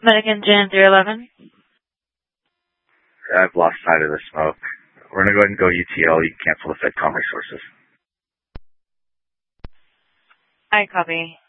Medican Jan 311. I've lost sight of the smoke. We're going to go ahead and go UTL. You can cancel the FedCom resources. I copy.